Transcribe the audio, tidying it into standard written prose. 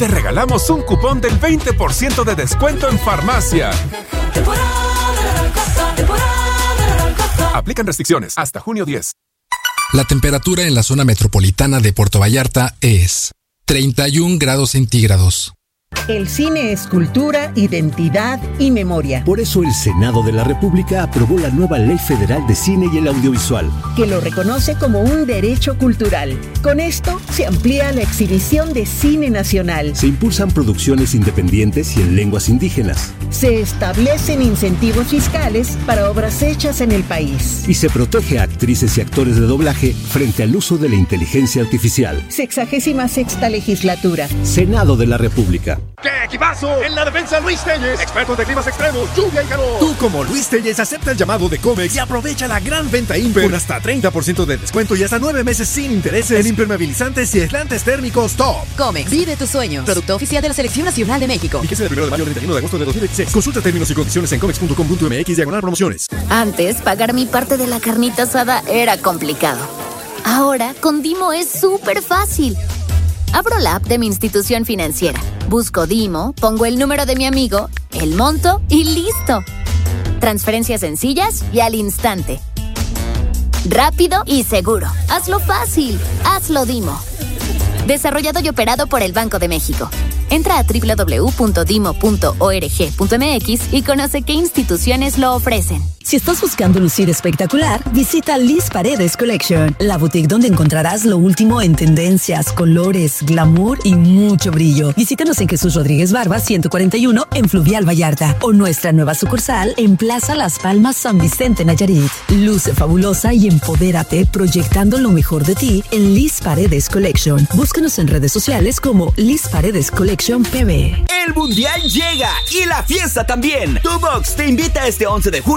te regalamos un cupón del 20% de descuento en farmacia. Aplican restricciones hasta junio 10. La temperatura en la zona metropolitana de Puerto Vallarta es 31 grados centígrados. El cine es cultura, identidad y memoria. Por eso el Senado de la República aprobó la nueva Ley Federal de Cine y el Audiovisual, que lo reconoce como un derecho cultural. Con esto se amplía la exhibición de cine nacional. Se impulsan producciones independientes y en lenguas indígenas. Se establecen incentivos fiscales para obras hechas en el país. Y se protege a actrices y actores de doblaje frente al uso de la inteligencia artificial. 66ª legislatura. Senado de la República. ¡Qué equipazo! En la defensa, Luis Telles, expertos de climas extremos, lluvia y calor. Tú, como Luis Telles, acepta el llamado de Comex y aprovecha la gran venta Imper con hasta 30% de descuento y hasta 9 meses sin intereses en impermeabilizantes y aislantes térmicos top. Comex, vive tus sueños. Producto oficial de la Selección Nacional de México. Fíjese del 1 de mayo al 31 de agosto de 2016. Consulta términos y condiciones en comex.com.mx/promociones. Antes, pagar mi parte de la carnita asada era complicado. Ahora, con Dimo es súper fácil. Abro la app de mi institución financiera, busco Dimo, pongo el número de mi amigo, el monto y ¡listo! Transferencias sencillas y al instante. Rápido y seguro. Hazlo fácil. Hazlo Dimo. Desarrollado y operado por el Banco de México. Entra a www.dimo.org.mx y conoce qué instituciones lo ofrecen. Si estás buscando lucir espectacular, visita Liz Paredes Collection, la boutique donde encontrarás lo último en tendencias, colores, glamour y mucho brillo. Visítanos en Jesús Rodríguez Barba 141 en Fluvial Vallarta o nuestra nueva sucursal en Plaza Las Palmas San Vicente Nayarit. Luce fabulosa y empodérate proyectando lo mejor de ti en Liz Paredes Collection. Búscanos en redes sociales como Liz Paredes Collection PB. El Mundial llega y la fiesta también. Tu Box te invita este 11 de julio